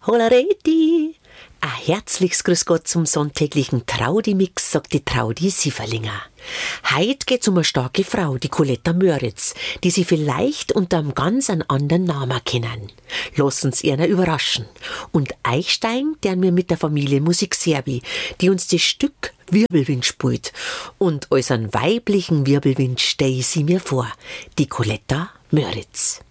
Holareti! Ein herzliches Grüß Gott zum sonntäglichen Traudi-Mix, sagt die Traudi Sieferlinger. Heute geht's um eine starke Frau, die Coletta Mörritz, die Sie vielleicht unter einem ganz anderen Namen kennen. Lassen's ihnen überraschen. Und einsteigen deren wir mit der Familie Musik Serbi, die uns das Stück Wirbelwind spielt. Und als einen weiblichen Wirbelwind stelle ich sie mir vor, die Coletta Mörritz.